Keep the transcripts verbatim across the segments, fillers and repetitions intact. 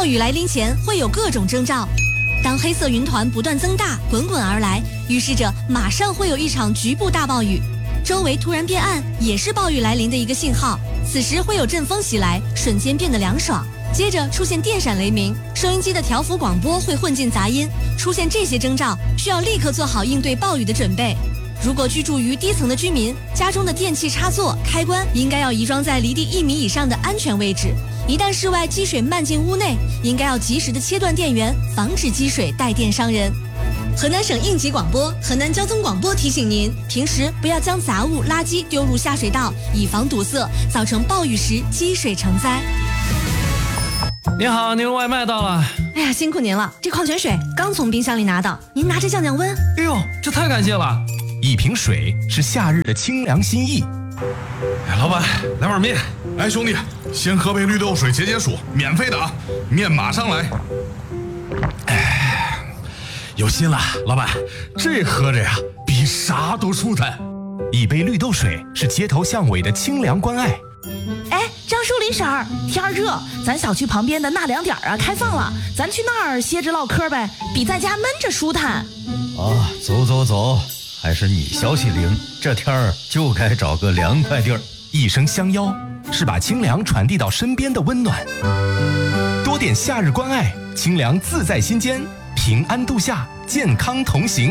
雨来临前会有各种征兆。当黑色云团不断增大，滚滚而来，预示着马上会有一场局部大暴雨。周围突然变暗，也是暴雨来临的一个信号。此时会有阵风袭来，瞬间变得凉爽。接着出现电闪雷鸣，收音机的调幅广播会混进杂音。出现这些征兆，需要立刻做好应对暴雨的准备。如果居住于低层的居民，家中的电器插座、开关应该要移装在离地一米以上的安全位置。一旦室外积水漫进屋内，应该要及时的切断电源，防止积水带电伤人。河南省应急广播、河南交通广播提醒您，平时不要将杂物、垃圾丢入下水道，以防堵塞，造成暴雨时积水成灾。 你好，您外卖到了。 哎呀，辛苦您了，这矿泉水刚从冰箱里拿到，您拿着降降温。 哎呦，这太感谢了！ 一瓶水是夏日的清凉心意。 哎，老板，来碗面。哎，兄弟，先喝杯绿豆水解解暑，免费的啊，面马上来。哎，有心了，老板，这喝着呀，比啥都舒坦。 一杯绿豆水是街头巷尾的清凉关爱。 哎，张树林婶儿，天热，咱小区旁边的纳凉点啊开放了，咱去那儿歇着唠嗑呗，比在家闷着舒坦。 啊，走走走，还是你消息灵，这天儿就该找个凉快地儿。 一声相邀，是把清凉传递到身边的温暖。多点夏日关爱，清凉自在心间，平安度夏，健康同行。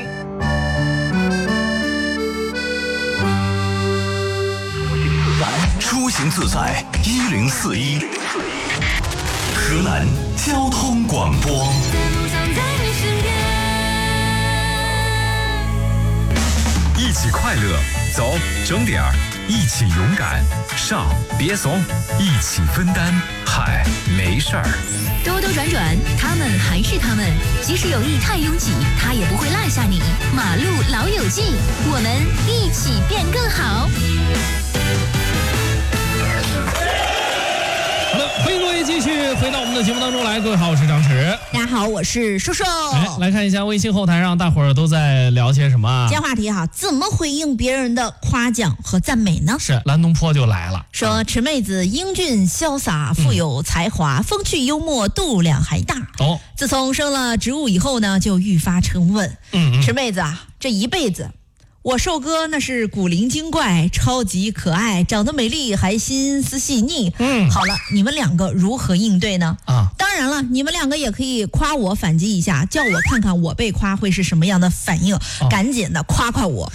出行自在一零四一，河南交通广播。 一起快乐，走整点儿；一起勇敢，上别怂；一起分担，嗨，没事儿。 兜兜转转，他们还是他们，即使有意太拥挤，他也不会落下你。马路老友记，我们一起变更好。 好的，欢迎各位继续回到我们的节目当中来。各位好，我是张弛。 大家好，我是瘦瘦。 哎，来看一下微信后台上大伙儿都在聊些什么啊？ 今天话题哈，怎么回应别人的夸奖和赞美呢？ 是蓝东坡就来了， 说池妹子英俊潇洒，富有才华，嗯、风趣幽默，度量还大。 哦， 自从生了植物以后呢，就愈发沉稳。 嗯嗯， 池妹子啊，这一辈子。我瘦哥那是古灵精怪，超级可爱，长得美丽，还心思细腻。 嗯， 好了，你们两个如何应对呢？ 啊， 当然了，你们两个也可以夸我反击一下，叫我看看我被夸会是什么样的反应。哦、赶紧的夸夸我。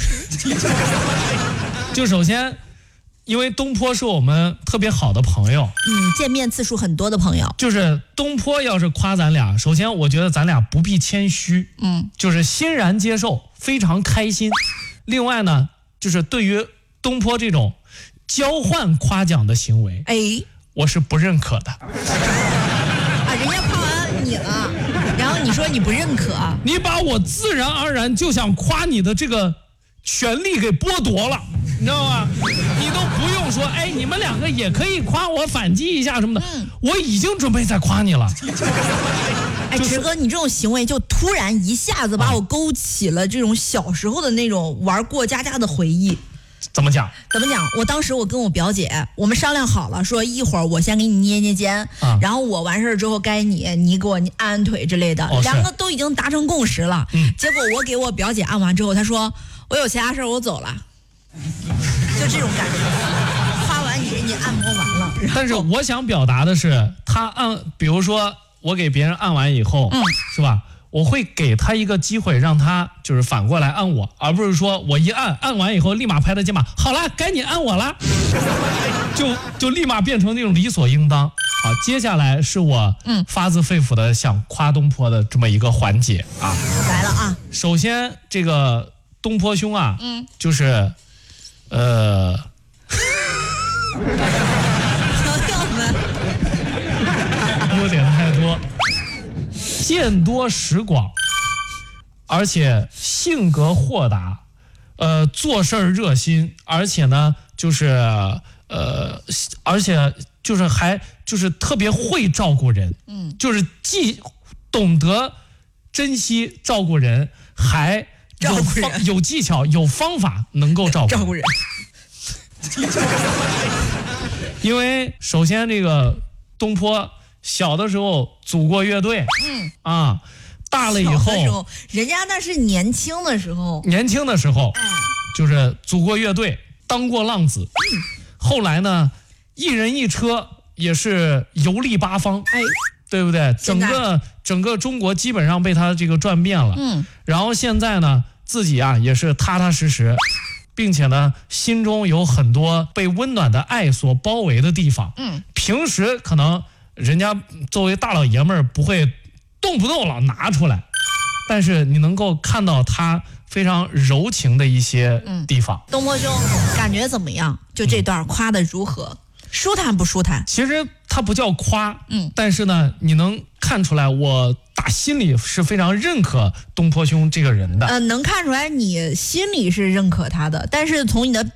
就首先，因为东坡是我们特别好的朋友， 嗯，见面次数很多的朋友。 就是东坡要是夸咱俩，首先我觉得咱俩不必谦虚， 嗯， 就是欣然接受，非常开心。另外呢，就是对于东坡这种交换夸奖的行为， 哎， 我是不认可的。 啊，人家夸完你了，然后你说你不认可， 你把我自然而然就想夸你的这个权利给剥夺了，你知道吗？你都不用说，哎，你们两个也可以夸我反击一下什么的，嗯、我已经准备在夸你了。 哎，池哥，你这种行为就突然一下子把我勾起了这种小时候的那种玩过家家的回忆。 怎么讲？ 怎么讲？我当时我跟我表姐，我们商量好了，说一会儿我先给你捏捏肩， 啊、 然后我完事儿之后该你，你给我按按腿之类的， 哦、 两个都已经达成共识了。 嗯、 结果我给我表姐按完之后，她说我有其他事儿，我走了，就这种感觉。夸完你，人家按摩完了。 但是我想表达的是，他按，比如说。我给别人按完以后， 嗯， 是吧？我会给他一个机会，让他就是反过来按我，而不是说我一按按完以后立马拍他肩膀，好了，该你按我了，就就立马变成那种理所应当。好，接下来是我嗯发自肺腑的想夸东坡的这么一个环节啊， 来了啊！ 首先这个东坡兄啊， 嗯， 就是呃。优点太多，见多识广，而且性格豁达，呃，做事儿热心，而且呢，就是呃，而且就是还就是特别会照顾人， 嗯， 就是既懂得珍惜照顾人，还有照顾人有技巧、有方法能够照顾照顾人。 因为首先这个东坡小的时候组过乐队， 嗯啊，大了以后， 小的时候人家那是年轻的时候， 年轻的时候， 哎， 就是组过乐队，当过浪子， 嗯， 后来呢，一人一车也是游历八方， 哎， 对不对？整个整个中国基本上被他这个转遍了， 嗯， 然后现在呢，自己啊也是踏踏实实，并且呢，心中有很多被温暖的爱所包围的地方， 嗯， 平时可能人家作为大老爷们儿不会动不动老拿出来，但是你能够看到他非常柔情的一些地方。 嗯、东坡兄感觉怎么样？就这段夸的如何？嗯、舒坦不舒坦？ 其实他不叫夸， 嗯， 但是呢，你能看出来我打心里是非常认可东坡兄这个人的。 呃，能看出来你心里是认可他的，但是从你的